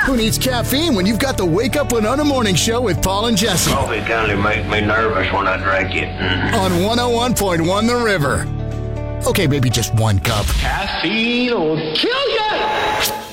Who needs caffeine when you've got the Wake Up Winona Morning Show with Paul and Jesse? Coffee kind of makes me nervous when I drink it. On 101.1 The River. Okay, maybe just one cup. Caffeine will kill you!